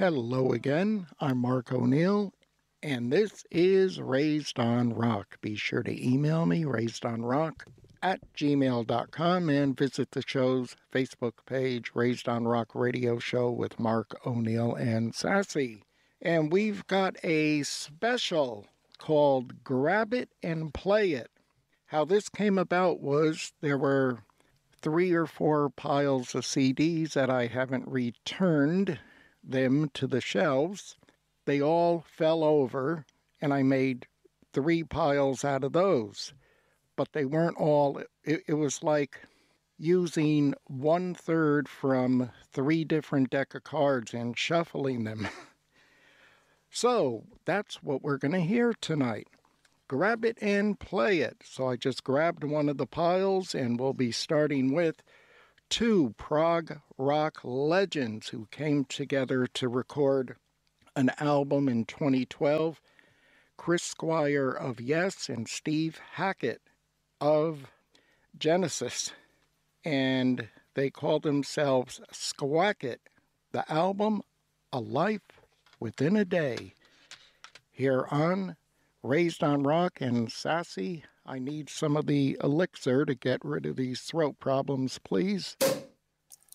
Hello again, I'm Mark O'Neill, and this is Raised on Rock. Be sure to email me, raisedonrock@gmail.com, and visit the show's Facebook page, Raised on Rock Radio Show with Mark O'Neill and Sassy. And we've got a special called Grab It and Play It. How this came about was there were 3 or 4 piles of CDs that I haven't returned them to the shelves. They all fell over, and I made 3 piles out of those. But they weren't all, it was like using 1/3 from 3 different deck of cards and shuffling them. So that's what we're going to hear tonight. Grab it and play it. So I just grabbed one of the piles, and we'll be starting with 2 prog rock legends who came together to record an album in 2012. Chris Squire of Yes and Steve Hackett of Genesis. And they call themselves Squacket. The album, A Life Within a Day. Here on Raised on Rock. And Sassy, I need some of the elixir to get rid of these throat problems, please.